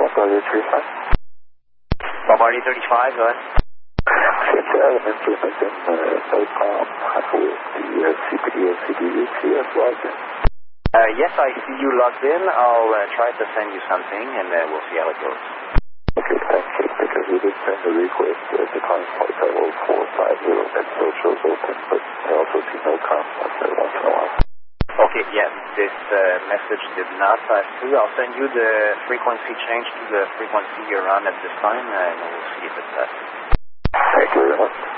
Bombardier 35. Bombardier 35, go ahead. Implement in NOCOM with the CPD and CDVTS logged in. Yes, I see you logged in. I'll try to send you something, and we'll see how it goes. Okay, thank you. Because we did send a request at the time flight level 450 that still shows open, but I also see NOCOM every once in a while. Okay, yeah, this message did not pass through. I'll send you the frequency change to the frequency you're on at this time, and we'll see if it passes. Thank you very much.